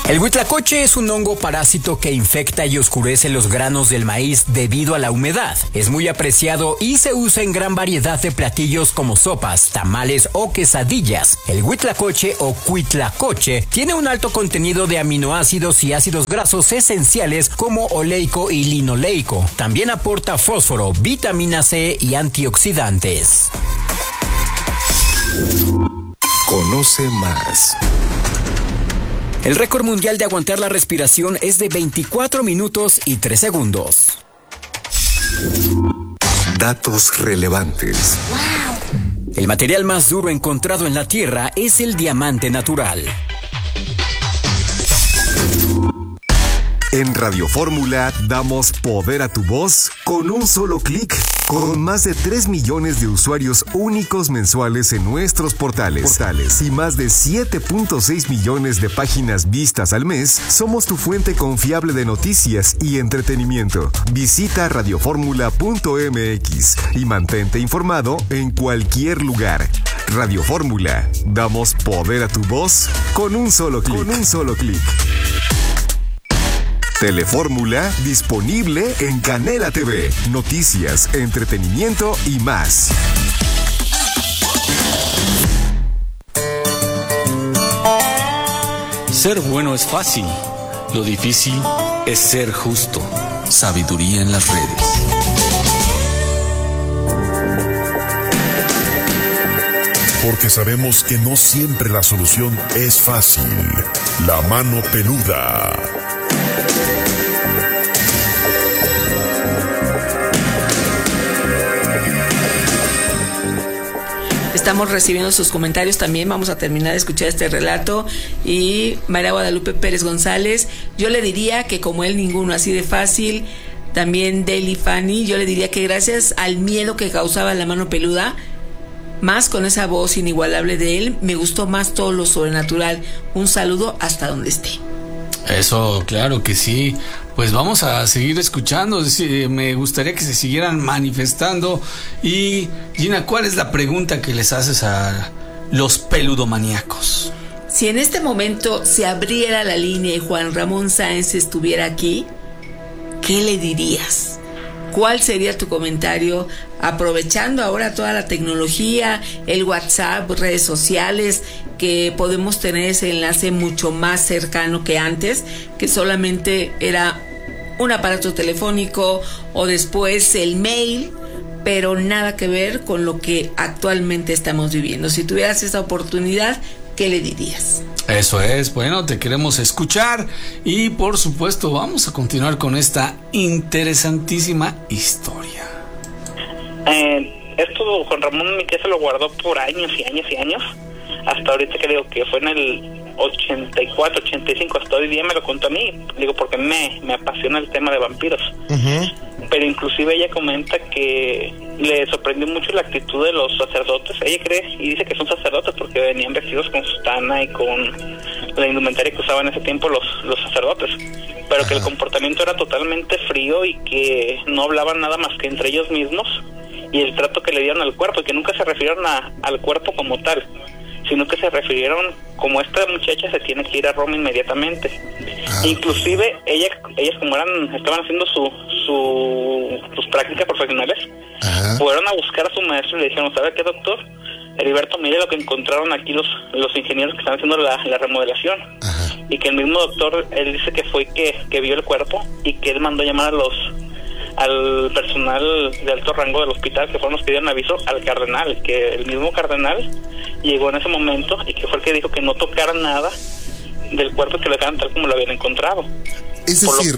El huitlacoche es un hongo parásito que infecta y oscurece los granos del maíz debido a la humedad. Es muy apreciado y se usa en gran variedad de platillos como sopas, tamales o quesadillas. El huitlacoche o cuitlacoche tiene un alto contenido de aminoácidos y ácidos grasos esenciales como oleico y linoleico. También aporta fósforo, vitamina C y antioxidantes. Conoce más. El récord mundial de aguantar la respiración es de 24 minutos y 3 segundos. Datos relevantes. El material más duro encontrado en la Tierra es el diamante natural. En Radio Fórmula damos poder a tu voz con un solo clic. Con más de 3 millones de usuarios únicos mensuales en nuestros portales y más de 7.6 millones de páginas vistas al mes, somos tu fuente confiable de noticias y entretenimiento. Visita radioformula.mx y mantente informado en cualquier lugar. Radio Fórmula, damos poder a tu voz con un solo clic. Telefórmula disponible en Canela TV. Noticias, entretenimiento y más. Ser bueno es fácil. Lo difícil es ser justo. Sabiduría en las redes. Porque sabemos que no siempre la solución es fácil. La mano peluda. Estamos recibiendo sus comentarios también. Vamos a terminar de escuchar este relato. Y María Guadalupe Pérez González, yo le diría que como él ninguno así de fácil. También Deli Fanny, yo le diría que gracias al miedo que causaba la mano peluda, más con esa voz inigualable de él, me gustó más todo lo sobrenatural. Un saludo hasta donde esté. Eso, claro que sí. Pues vamos a seguir escuchando. Me gustaría que se siguieran manifestando. Y Gina, ¿cuál es la pregunta que les haces a los peludomaníacos? Si en este momento se abriera la línea y Juan Ramón Sáenz estuviera aquí, ¿qué le dirías? ¿Cuál sería tu comentario? Aprovechando ahora toda la tecnología, el WhatsApp, redes sociales, que podemos tener ese enlace mucho más cercano que antes, que solamente era un aparato telefónico o después el mail, pero nada que ver con lo que actualmente estamos viviendo. Si tuvieras esa oportunidad, ¿qué le dirías? Eso es, bueno, te queremos escuchar y por supuesto vamos a continuar con esta interesantísima historia. Esto Juan Ramón mi tía se lo guardó por años y años y años, hasta ahorita que digo que fue en el 84, 85, hasta hoy día me lo contó a mí, digo porque me apasiona el tema de vampiros. Pero inclusive ella comenta que le sorprendió mucho la actitud de los sacerdotes. Ella cree y dice que son sacerdotes porque venían vestidos con sutana y con la indumentaria que usaban en ese tiempo los sacerdotes, pero que el comportamiento era totalmente frío y que no hablaban nada más que entre ellos mismos, y el trato que le dieron al cuerpo, y que nunca se refirieron al cuerpo como tal, sino que se refirieron como esta muchacha se tiene que ir a Roma inmediatamente. Inclusive ellas como estaban haciendo sus prácticas profesionales, fueron a buscar a su maestro y le dijeron, ¿sabe qué, doctor? Heriberto, mire lo que encontraron aquí los ingenieros que están haciendo la remodelación. Y que el mismo doctor, él dice que fue que vio el cuerpo y que él mandó llamar al personal de alto rango del hospital, que fueron los que dieron aviso al cardenal, que el mismo cardenal llegó en ese momento y que fue el que dijo que no tocaran nada del cuerpo, que lo dejaran tal como lo habían encontrado. Es decir,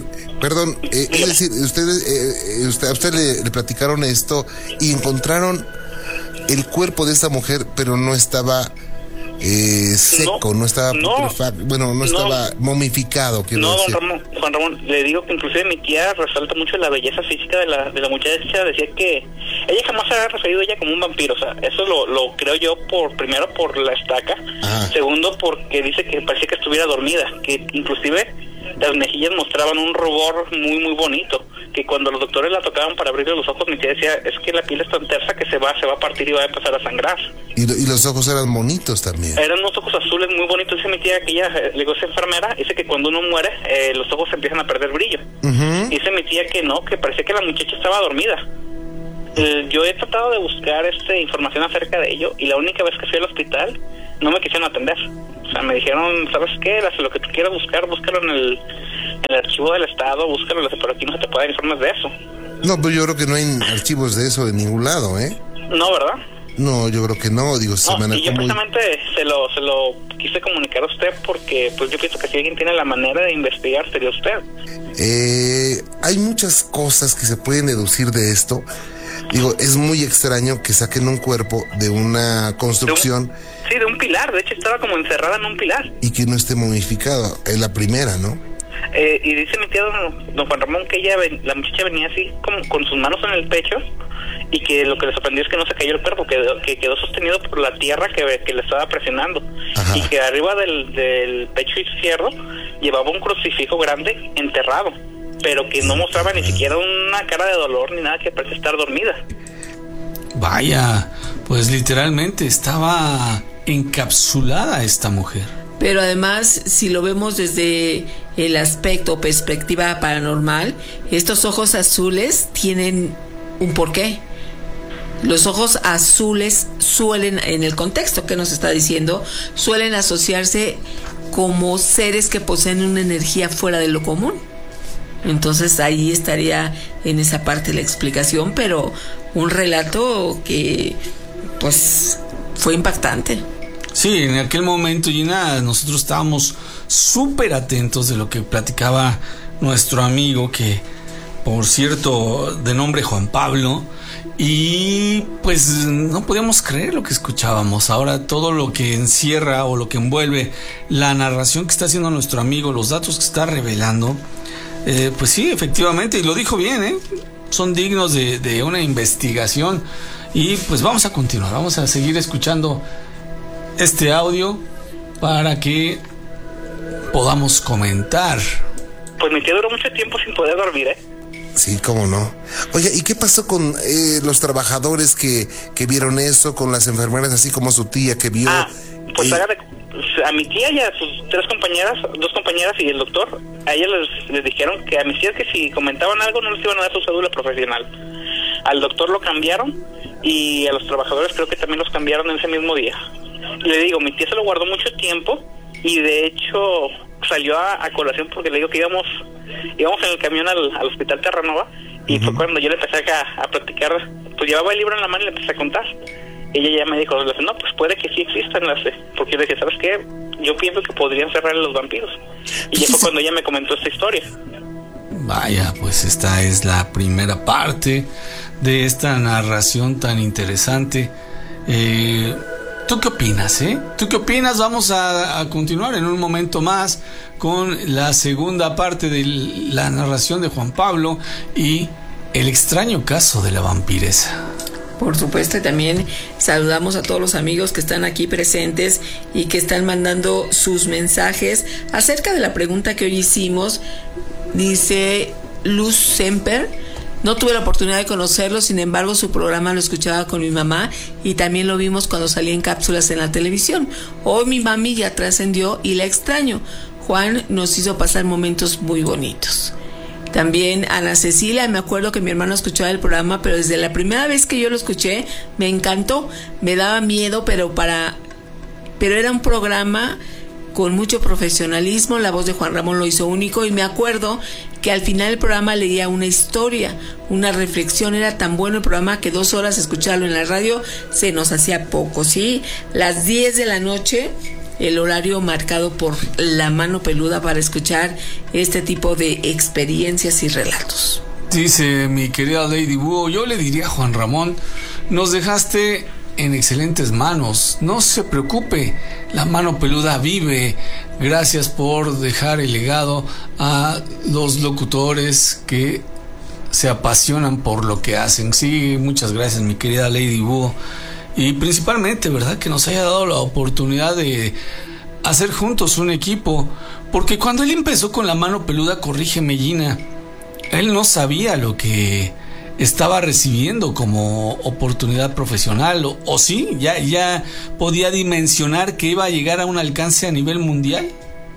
ustedes a usted le platicaron esto y encontraron el cuerpo de esta mujer, pero no estaba seco, no estaba putrefacto, no estaba momificado. No, Juan Ramón, le digo que inclusive mi tía resalta mucho la belleza física de la muchacha. Decía que ella jamás se había referido a ella como un vampiro, o sea, eso lo creo yo primero por la estaca, segundo porque dice que parecía que estuviera dormida, que inclusive las mejillas mostraban un rubor muy muy bonito, que cuando los doctores la tocaban para abrirle los ojos, mi tía decía, es que la piel es tan tersa que se va a partir y va a empezar a sangrar. Y los ojos eran bonitos también. Eran unos ojos azules muy bonitos. Dice mi tía que ella, le digo, es enfermera, dice que cuando uno muere, los ojos empiezan a perder brillo. Dice mi tía que no, que parecía que la muchacha estaba dormida. Yo he tratado de buscar información acerca de ello, y la única vez que fui al hospital no me quisieron atender. O sea, me dijeron, ¿sabes qué? Lo que tú quieras buscar, búscalo en el archivo del Estado, búscalo, pero aquí no se te puede dar informes de eso. No, pero yo creo que no hay archivos de eso de ningún lado, ¿eh? No, ¿verdad? No, yo creo que no, digo, y yo precisamente se lo quise comunicar a usted porque pues yo pienso que si alguien tiene la manera de investigar sería usted. Hay muchas cosas que se pueden deducir de esto. Digo, es muy extraño que saquen un cuerpo de una construcción. De un pilar, de hecho estaba como encerrada en un pilar. Y que no esté momificado, es la primera, ¿no? Y dice mi tía don Juan Ramón que la muchacha venía así como con sus manos en el pecho, y que lo que le sorprendió es que no se cayó el cuerpo, que quedó sostenido por la tierra que le estaba presionando. Ajá. Y que arriba del pecho izquierdo llevaba un crucifijo grande enterrado, pero que no mostraba ni siquiera una cara de dolor ni nada, que parece estar dormida. Vaya, pues literalmente estaba encapsulada esta mujer. Pero además, si lo vemos desde el aspecto o perspectiva paranormal, estos ojos azules tienen un porqué. Los ojos azules suelen, en el contexto que nos está diciendo, suelen asociarse como seres que poseen una energía fuera de lo común. Entonces ahí estaría en esa parte la explicación, pero un relato que pues fue impactante. Sí, en aquel momento, Gina, nosotros estábamos súper atentos de lo que platicaba nuestro amigo, que por cierto, de nombre Juan Pablo, y pues no podíamos creer lo que escuchábamos. Ahora todo lo que encierra o lo que envuelve la narración que está haciendo nuestro amigo, los datos que está revelando, pues sí, efectivamente, y lo dijo bien, son dignos de una investigación. Y pues vamos a continuar, vamos a seguir escuchando este audio para que podamos comentar. Pues mi tía duró mucho tiempo sin poder dormir, Sí, cómo no. Oye, ¿y qué pasó con los trabajadores que vieron eso, con las enfermeras, así como su tía que vio? Pues a mi tía y a sus dos compañeras y el doctor, a ellas les dijeron que a mis tías que si comentaban algo no les iban a dar su cédula profesional. Al doctor lo cambiaron, y a los trabajadores creo que también los cambiaron en ese mismo día. Le digo, mi tía se lo guardó mucho tiempo, y de hecho salió a colación porque le digo que íbamos en el camión al hospital Terranova, y fue cuando yo le empecé a platicar, pues llevaba el libro en la mano y le empecé a contar. Ella ya me dijo, no, pues puede que sí existan porque yo le dije, ¿sabes qué? Yo pienso que podrían cerrar a los vampiros. Y ya fue cuando ella me comentó esta historia. Vaya, pues esta es la primera parte de esta narración tan interesante. ¿Tú qué opinas, ¿Tú qué opinas? Vamos a continuar en un momento más con la segunda parte de la narración de Juan Pablo y el extraño caso de la vampiresa. Por supuesto, y también saludamos a todos los amigos que están aquí presentes y que están mandando sus mensajes acerca de la pregunta que hoy hicimos. Dice Luz Semper: no tuve la oportunidad de conocerlo, sin embargo su programa lo escuchaba con mi mamá y también lo vimos cuando salía en cápsulas en la televisión. Hoy mi mami ya trascendió y la extraño. Juan nos hizo pasar momentos muy bonitos. También Ana Cecilia: me acuerdo que mi hermano escuchaba el programa, pero desde la primera vez que yo lo escuché me encantó. Me daba miedo, pero era un programa con mucho profesionalismo. La voz de Juan Ramón lo hizo único, y me acuerdo que al final del programa leía una historia, una reflexión. Era tan bueno el programa que 2 horas escucharlo en la radio se nos hacía poco, ¿sí? Las 10 de la noche, el horario marcado por la mano peluda para escuchar este tipo de experiencias y relatos. Dice mi querida Lady Búho: yo le diría a Juan Ramón, nos dejaste en excelentes manos, no se preocupe, la mano peluda vive. Gracias por dejar el legado a los locutores que se apasionan por lo que hacen. Sí, muchas gracias, mi querida Lady Búho. Y principalmente, ¿verdad?, que nos haya dado la oportunidad de hacer juntos un equipo. Porque cuando él empezó con la mano peluda, corrígeme, Gina, él no sabía lo que estaba recibiendo como oportunidad profesional, o sí, ya podía dimensionar que iba a llegar a un alcance a nivel mundial.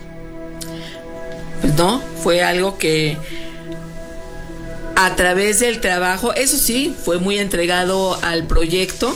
Pues no, fue algo que a través del trabajo, eso sí, fue muy entregado al proyecto,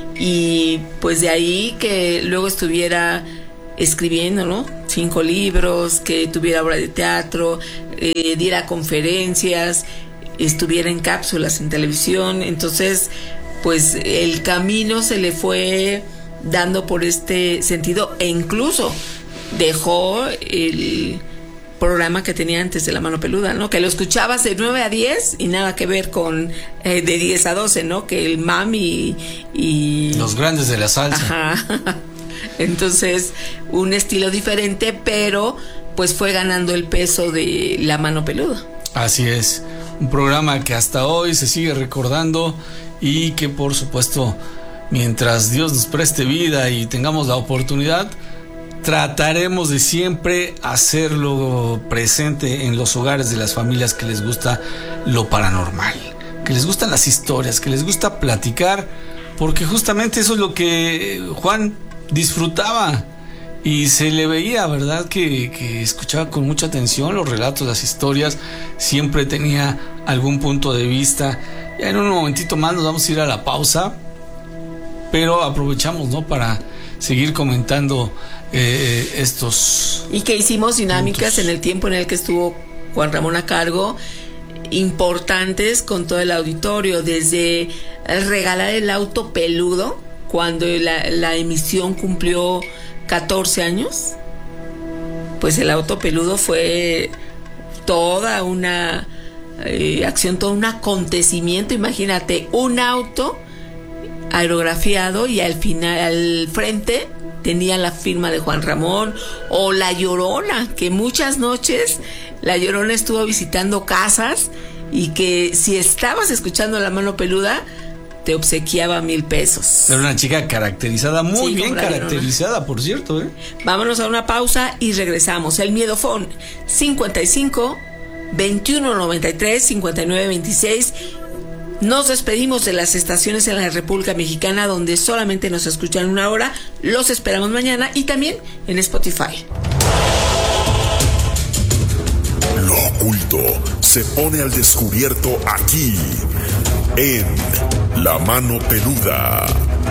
y pues de ahí que luego estuviera escribiendo, ¿no? 5 libros, que tuviera obra de teatro, diera conferencias, estuviera en cápsulas en televisión. Entonces, pues el camino se le fue dando por este sentido, e incluso dejó el programa que tenía antes de La Mano Peluda, ¿no? Que lo escuchabas de 9 a 10 y nada que ver con de 10 a 12, ¿no? Que el mami y los grandes de la salsa. Ajá. Entonces, un estilo diferente, pero pues fue ganando el peso de La Mano Peluda. Así es, un programa que hasta hoy se sigue recordando, y que por supuesto, mientras Dios nos preste vida y tengamos la oportunidad, trataremos de siempre hacerlo presente en los hogares de las familias que les gusta lo paranormal, que les gustan las historias, que les gusta platicar, porque justamente eso es lo que Juan disfrutaba, y se le veía, ¿verdad?, que escuchaba con mucha atención los relatos, las historias, siempre tenía algún punto de vista. Ya en un momentito más nos vamos a ir a la pausa, pero aprovechamos, ¿no?, para seguir comentando estos... Y que hicimos dinámicas puntos en el tiempo en el que estuvo Juan Ramón a cargo, importantes con todo el auditorio, desde regalar el auto peludo, cuando la emisión cumplió 14 años, pues el auto peludo fue toda una acción, todo un acontecimiento. Imagínate, un auto aerografiado y al final, al frente, tenía la firma de Juan Ramón. O La Llorona, que muchas noches La Llorona estuvo visitando casas, y que si estabas escuchando La Mano Peluda te obsequiaba 1,000 pesos. Era una chica caracterizada, muy bien caracterizada, por cierto, ¿eh? Vámonos a una pausa y regresamos. El Miedofón 55 21 93 59 26. Nos despedimos de las estaciones en la República Mexicana donde solamente nos escuchan 1 hora. Los esperamos mañana, y también en Spotify. Lo oculto se pone al descubierto aquí, en La Mano Peluda.